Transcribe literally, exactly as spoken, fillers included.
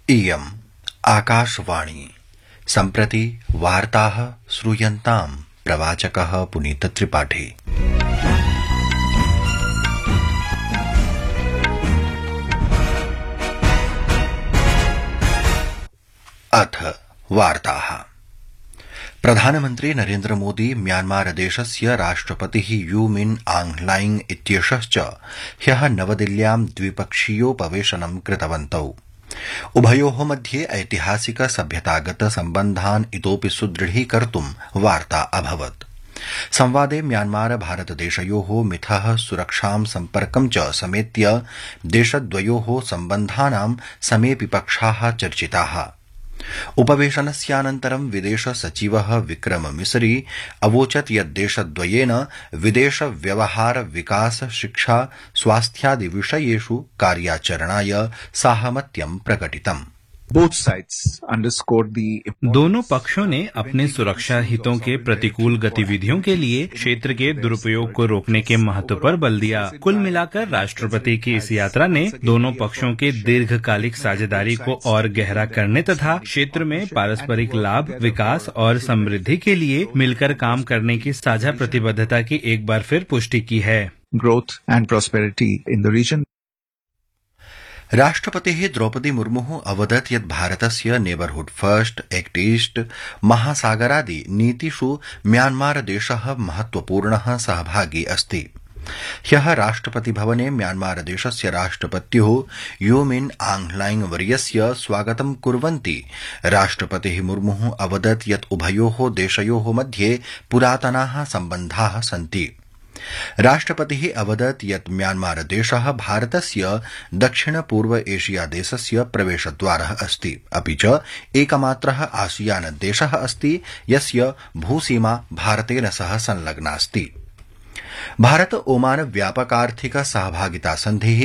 इयम् आकाशवाणी। सम्प्रति वार्ताः श्रूयन्ताम्। प्रवाचकः पुनीत त्रिपाठी। अथ वार्ताः। प्रधानमन्त्री नरेन्द्र मोदी म्यांमार देशस्य राष्ट्रपतिः यू मिन आंग ह्लाइंग इत्येषश्च ह्यः नवदिल्ल्यां द्विपक्षीयोपवेशनं कृतवन्तौ। उभयोः मध्ये ऐतिहासिक सभ्यतागत सम्बन्धान् इतोपि सुदृढीकर्तुं वार्ता अभवत्। संवादे म्यांमार भारतदेशयोः मिथः सुरक्षां सम्पर्कं च समेत्य देशद्वयोः सम्बन्धानां समेऽपि पक्षाः चर्चिताः। उपवेशनस्यानन्तरं विदेश सचिवः विक्रम मिसरी अवोचत् यत् देशद्वयेन विदेश व्यवहार विकास शिक्षा स्वास्थ्यादि विषयेषु कार्याचरणाय साहमत्यं प्रकटितम्। दोनों पक्षों ने अपने सुरक्षा हितों के प्रतिकूल गतिविधियों के लिए क्षेत्र के दुरुपयोग को रोकने के महत्व पर बल दिया। कुल मिलाकर राष्ट्रपति की इस यात्रा ने दोनों पक्षों के दीर्घकालिक साझेदारी को और गहरा करने तथा क्षेत्र में पारस्परिक लाभ, विकास और समृद्धि के लिए मिलकर काम करने की साझा प्रतिबद्धता की एक बार फिर पुष्टि की है। Growth and prosperity in the reason. राष्ट्रपतिः द्रौपदी मुर्मुः अवदत् यत् भारतस्य neighbourhood first, act east, महासागरादि नीतिषु Myanmar देशः महत्वपूर्णः सहभागी अस्ति। ह्यः राष्ट्रपति भवने म्यांमार देशस्य राष्ट्रपत्युः यू मिन आंग ह्लाइंग वर्यस्य स्वागतं कुर्वन्ति राष्ट्रपतिः मुर्मुः अवदत् यत् उभयोः देशयोः मध्ये पुरातनाः सम्बन्धाः सन्ति। राष्ट्रपतिः अवदत् यत् म्यांमार देशः भारतस्य दक्षिण पूर्व एशिया देशस्य प्रवेशद्वारः अस्ति, अपि च एकमात्रः आसियान देशः अस्ति यस्य भूसीमा भारतेन सह संलग्नास्ति। भारत ओमान व्यापकार्थिक सहभागिता सन्धिः